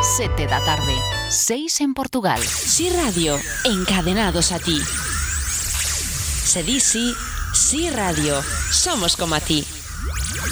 7 da tarde, 6 en Portugal. Sí Radio, encadenados a ti. Se di sí, sí Radio. Somos como a ti.